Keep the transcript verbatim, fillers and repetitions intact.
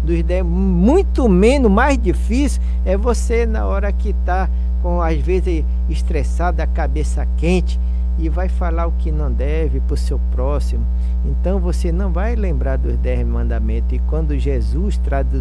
dos dez, muito menos, mais difícil é você na hora que está com, às vezes, estressado, a cabeça quente, e vai falar o que não deve para o seu próximo. Então você não vai lembrar dos dez mandamentos. E quando Jesus traduz